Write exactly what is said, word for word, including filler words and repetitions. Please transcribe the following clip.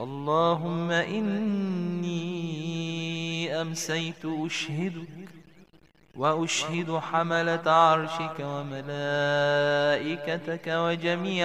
اللهم إني أمسيت أشهدك وأشهد حملة عرشك وملائكتك وجميع